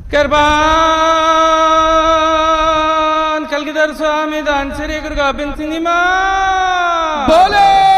कुर्बान कलगीधर स्वामी दान श्री गुरु गोबिंद सिंह जी महाराज बोले।